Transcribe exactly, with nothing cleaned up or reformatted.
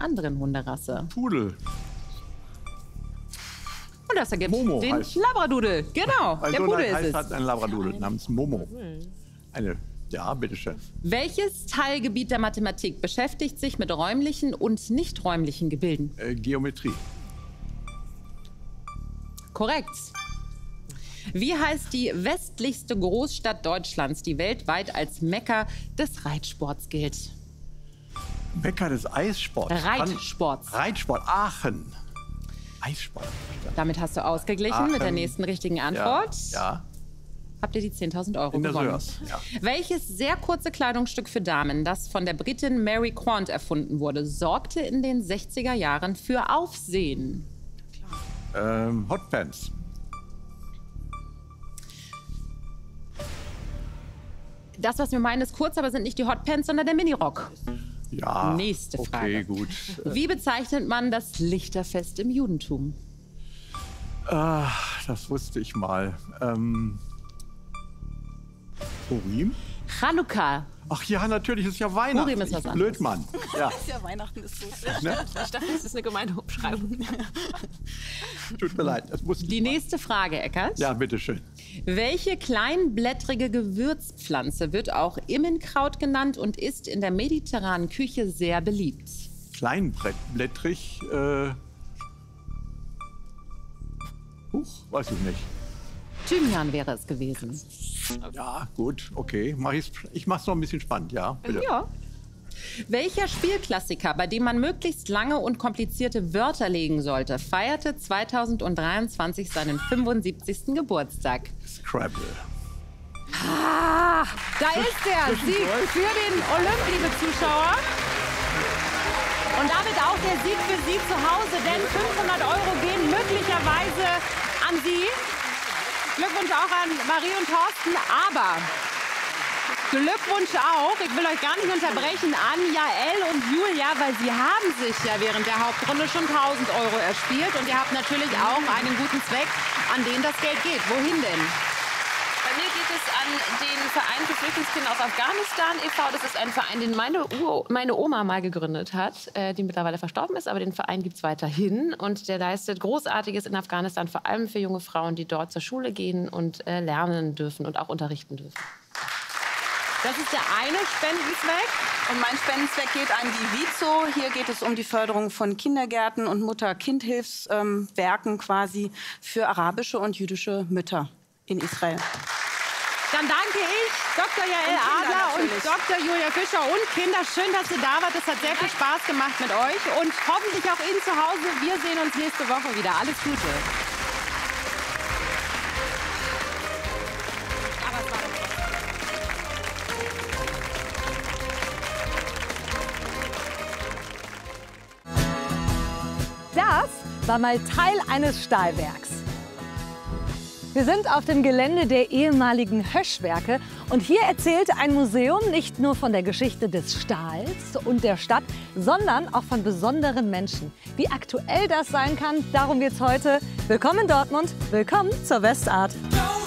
anderen Hunderasse? Pudel. Und das ergibt Momo den heißt- Labradoodle. Genau, Ein der Sohn Pudel heißt, ist es. hat ein Labradoodle namens Momo. Eine, ja, bitteschön. Welches Teilgebiet der Mathematik beschäftigt sich mit räumlichen und nicht räumlichen Gebilden? Äh, Geometrie. Korrekt. Wie heißt die westlichste Großstadt Deutschlands, die weltweit als Mekka des Reitsports gilt? Bäcker des Eissports. Reitsports. An- Reitsport. Aachen. Eissport. Damit hast du ausgeglichen mit der Aachen. nächsten richtigen Antwort. Ja, ja. Habt ihr die zehntausend Euro In der gewonnen. Söhrs, ja. Welches sehr kurze Kleidungsstück für Damen, das von der Britin Mary Quant erfunden wurde, sorgte in den sechziger Jahren für Aufsehen? Ähm, Hotpants. Das, was wir meinen, ist kurz, aber sind nicht die Hotpants, sondern der Minirock. Ja. Nächste Okay, Frage. gut. Wie bezeichnet man das Lichterfest im Judentum? Ah, das wusste ich mal. Ähm, Purim? Chanukka. Ach ja, natürlich, ist ja Weihnachten. Purim ist was Ich anderes. Blödmann. Ja, Ja, Weihnachten ist so. ne? Ich dachte, das ist eine gemeine Umschreibung. Tut mir leid, das musste Die ich mal. nächste Frage, Eckert. Ja, bitteschön. Welche kleinblättrige Gewürzpflanze wird auch Immenkraut genannt und ist in der mediterranen Küche sehr beliebt? Kleinblättrig, äh... Huch, weiß ich nicht. Thymian wäre es gewesen. Ja, gut, okay. Mach ich's, ich mach's noch ein bisschen spannend, ja? Bitte. Ja. Welcher Spielklassiker, bei dem man möglichst lange und komplizierte Wörter legen sollte, feierte zweitausenddreiundzwanzig seinen fünfundsiebzigsten Geburtstag? Scrabble. Ah, da ist der Sieg für den Olymp, liebe Zuschauer. Und damit auch der Sieg für Sie zu Hause, denn fünfhundert Euro gehen möglicherweise an Sie. Glückwunsch auch an Marie und Thorsten, aber Glückwunsch auch, ich will euch gar nicht unterbrechen, an Jael und Julia, weil sie haben sich ja während der Hauptrunde schon tausend Euro erspielt. Und ihr habt natürlich auch einen guten Zweck, an den das Geld geht. Wohin denn? Bei mir geht es an den Verein für Flüchtlingskinder aus Afghanistan e V Das ist ein Verein, den meine, Ur meine Oma mal gegründet hat, äh, die mittlerweile verstorben ist. Aber den Verein gibt es weiterhin. Und der leistet Großartiges in Afghanistan, vor allem für junge Frauen, die dort zur Schule gehen und äh, lernen dürfen und auch unterrichten dürfen. Das ist der eine Spendenzweck. Und mein Spendenzweck geht an die Vizo. Hier geht es um die Förderung von Kindergärten und Mutter-Kind-Hilfswerken ähm, quasi für arabische und jüdische Mütter in Israel. Dann danke ich Doktor Jael Und Kinder Adler und natürlich. Doktor Julia Fischer und Kinder. Schön, dass ihr da wart. Es hat sehr viel Spaß gemacht mit euch. Und hoffentlich auch Ihnen zu Hause. Wir sehen uns nächste Woche wieder. Alles Gute. Das war mal Teil eines Stahlwerks. Wir sind auf dem Gelände der ehemaligen Höschwerke und hier erzählt ein Museum nicht nur von der Geschichte des Stahls und der Stadt, sondern auch von besonderen Menschen. Wie aktuell das sein kann, darum geht's heute. Willkommen in Dortmund, willkommen zur Westart.